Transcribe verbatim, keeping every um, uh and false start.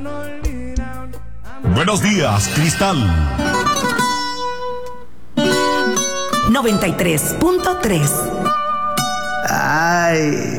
Buenos días, Cristal. noventa y tres punto tres. Ay,